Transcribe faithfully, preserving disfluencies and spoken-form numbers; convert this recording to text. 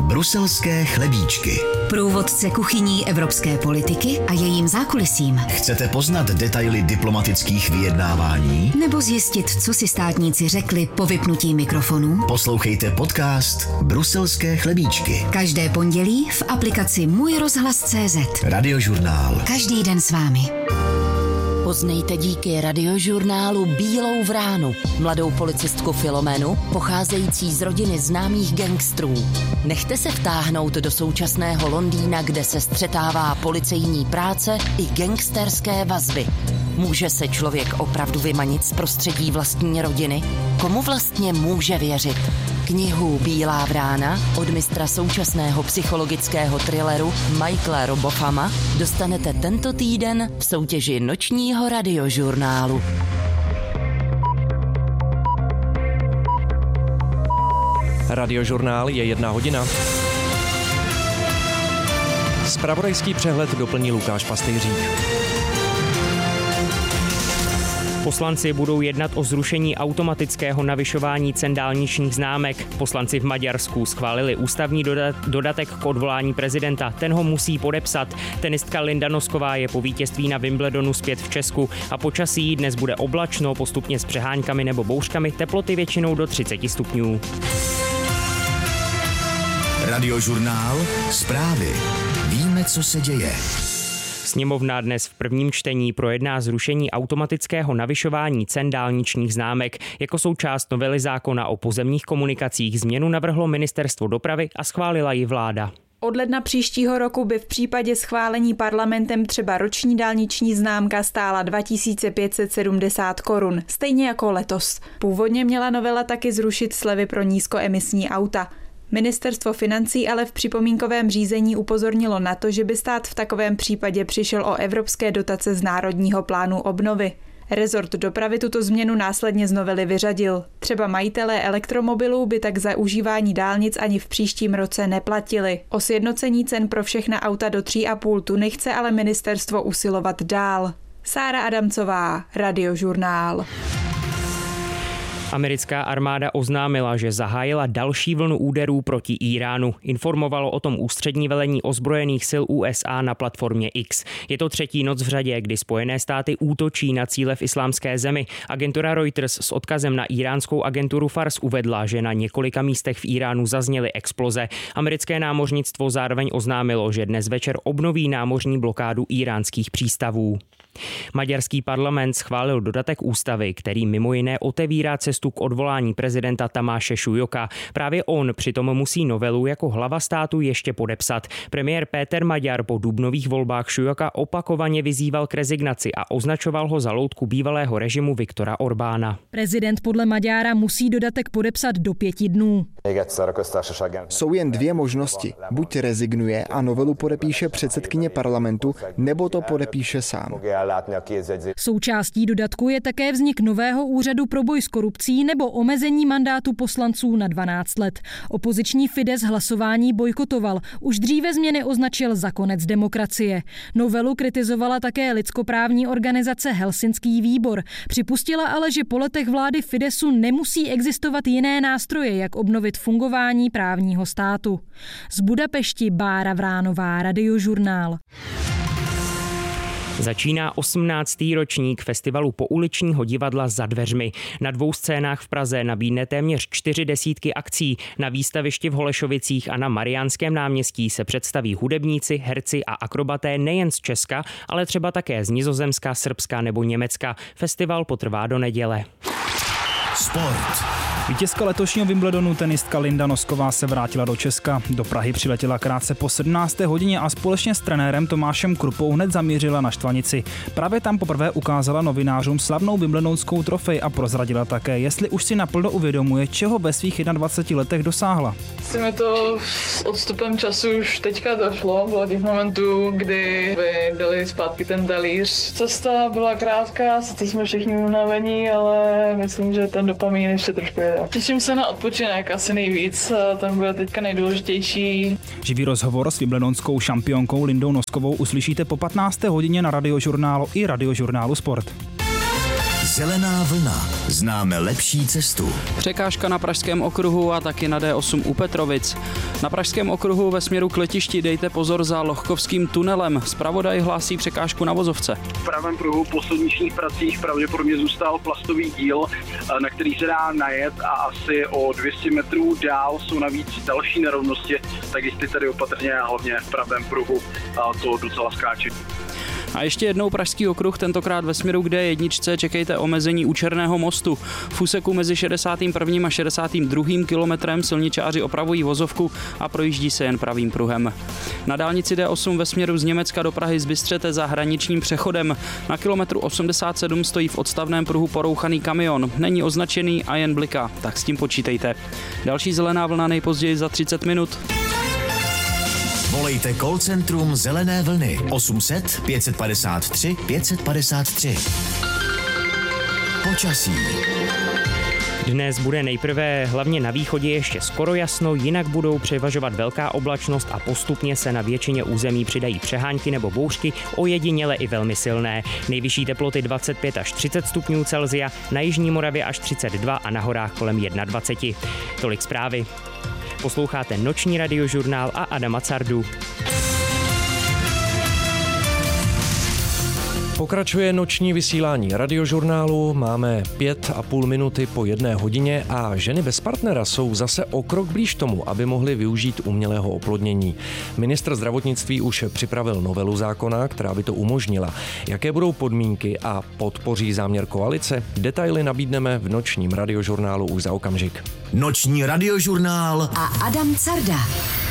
Bruselské chlebíčky. Průvodce kuchyní evropské politiky a jejím zákulisím. Chcete poznat detaily diplomatických vyjednávání? Nebo zjistit, co si státníci řekli po vypnutí mikrofonů? Poslouchejte podcast Bruselské chlebíčky. Každé pondělí v aplikaci Můj rozhlas tečka cé zet. Radiožurnál. Každý den s vámi. Poznejte díky radiožurnálu Bílou vránu, mladou policistku Filomenu, pocházející z rodiny známých gangstrů. Nechte se vtáhnout do současného Londýna, kde se střetává policejní práce i gangsterské vazby. Může se člověk opravdu vymanit z prostředí vlastní rodiny? Komu vlastně může věřit? Knihu Bílá vrána od mistra současného psychologického thrilleru Michaela Robothama dostanete tento týden v soutěži nočního radiožurnálu. Radiožurnál je jedna hodina. Zpravodajský přehled doplní Lukáš Pastejřík. Poslanci budou jednat o zrušení automatického navyšování cen dálničních známek. Poslanci v Maďarsku schválili ústavní dodatek k odvolání prezidenta. Ten ho musí podepsat. Tenistka Linda Nosková je po vítězství na Wimbledonu zpět v Česku a počasí dnes bude oblačno, postupně s přehánkami nebo bouřkami, teploty většinou do třicet stupňů. Radiožurnál. Zprávy. Víme, co se děje. Sněmovna dnes v prvním čtení projedná zrušení automatického navyšování cen dálničních známek. Jako součást novely zákona o pozemních komunikacích změnu navrhlo Ministerstvo dopravy a schválila ji vláda. Od ledna příštího roku by v případě schválení parlamentem třeba roční dálniční známka stála dva tisíce pět set sedmdesát korun, stejně jako letos. Původně měla novela taky zrušit slevy pro nízkoemisní auta. Ministerstvo financí ale v připomínkovém řízení upozornilo na to, že by stát v takovém případě přišel o evropské dotace z Národního plánu obnovy. Rezort dopravy tuto změnu následně z novely vyřadil. Třeba majitelé elektromobilů by tak za užívání dálnic ani v příštím roce neplatili. O sjednocení cen pro všechna auta do tři a půl tuny chce ale ministerstvo usilovat dál. Sára Adamcová, Radiožurnál. Americká armáda oznámila, že zahájila další vlnu úderů proti Íránu. Informovalo o tom ústřední velení ozbrojených sil U S A na platformě X. Je to třetí noc v řadě, kdy Spojené státy útočí na cíle v islámské zemi. Agentura Reuters s odkazem na iránskou agenturu Fars uvedla, že na několika místech v Íránu zazněly exploze. Americké námořnictvo zároveň oznámilo, že dnes večer obnoví námořní blokádu íránských přístavů. Maďarský parlament schválil dodatek ústavy, který mimo jiné otevírá cestu k odvolání prezidenta Tamáše Šujoka. Právě on přitom musí novelu jako hlava státu ještě podepsat. Premiér Péter Maďar po dubnových volbách Šujoka opakovaně vyzýval k rezignaci a označoval ho za loutku bývalého režimu Viktora Orbána. Prezident podle Maďára musí dodatek podepsat do pěti dnů. Jsou jen dvě možnosti. Buď rezignuje a novelu podepíše předsedkyně parlamentu, nebo to podepíše sám. Součástí dodatku je také vznik nového úřadu pro boj s korupcí nebo omezení mandátu poslanců na dvanáct let. Opoziční Fidesz hlasování bojkotoval. Už dříve změny označil za konec demokracie. Novelu kritizovala také lidskoprávní organizace Helsinský výbor. Připustila ale, že po letech vlády Fideszu nemusí existovat jiné nástroje, jak obnovit fungování právního státu. Z Budapešti Bára Vránová, Radiožurnál. Začíná osmnáctý ročník festivalu pouličního divadla Za dveřmi. Na dvou scénách v Praze nabídne téměř čtyři desítky akcí. Na výstavišti v Holešovicích a na Mariánském náměstí se představí hudebníci, herci a akrobaté nejen z Česka, ale třeba také z Nizozemska, Srbska nebo Německa. Festival potrvá do neděle. Sport. Vítězka letošního Wimbledonu tenistka Linda Nosková se vrátila do Česka. Do Prahy přiletěla krátce po sedmnácté hodině a společně s trenérem Tomášem Krupou hned zamířila na Štvanici. Právě tam poprvé ukázala novinářům slavnou wimbledonskou trofej a prozradila také, jestli už si naplno uvědomuje, čeho ve svých jednadvaceti letech dosáhla. Se mi to s odstupem času už teďka došlo, bylo těch momentů, kdy by dali zpátky ten talíř. Cesta byla krátká, sice jsme všichni unavení, ale myslím, že ten dopamin ještě trošku jede. Těším se na odpočinek asi nejvíc, ten bude teďka nejdůležitější. Živý rozhovor s wimbledonskou šampionkou Lindou Noskovou uslyšíte po patnácté hodině na Radiožurnálu i Radiožurnálu Sport. Zelená vlna. Známe lepší cestu. Překážka na Pražském okruhu a taky na D osm u Petrovic. Na Pražském okruhu ve směru k letišti dejte pozor za Lochkovským tunelem. Zpravodaj hlásí překážku na vozovce. V pravém pruhu po silničních pracích pravděpodobně zůstal plastový díl, na který se dá najet, a asi o dvě stě metrů dál jsou navíc další nerovnosti, tak jistě tady opatrně a hlavně v pravém pruhu to docela skáče. A ještě jednou Pražský okruh, tentokrát ve směru k D jedna, čekejte omezení u Černého mostu. V úseku mezi šedesátým prvním a šedesátým druhým kilometrem silničáři opravují vozovku a projíždí se jen pravým pruhem. Na dálnici D osm ve směru z Německa do Prahy zbystřete za hraničním přechodem. Na kilometru osmdesát sedm stojí v odstavném pruhu porouchaný kamion. Není označený a jen bliká, tak s tím počítejte. Další zelená vlna nejpozději za třicet minut. Volejte call centrum Zelené vlny osm set pět padesát tři pět padesát tři. Počasí. Dnes bude nejprve hlavně na východě ještě skoro jasno, jinak budou převažovat velká oblačnost a postupně se na většině území přidají přehánky nebo bouřky, ojediněle i velmi silné. Nejvyšší teploty dvacet pět až třicet stupňů Celsia, na jižní Moravě až třicet dva a na horách kolem dvacet jedna. Tolik zprávy. Posloucháte Noční radiožurnál a Adama Cardu. Pokračuje noční vysílání radiožurnálu, máme pět a půl minuty po jedné hodině a ženy bez partnera jsou zase o krok blíž tomu, aby mohly využít umělého oplodnění. Ministr zdravotnictví už připravil novelu zákona, která by to umožnila. Jaké budou podmínky a podpoří záměr koalice? Detaily nabídneme v nočním radiožurnálu už za okamžik. Noční radiožurnál a Adam Carda.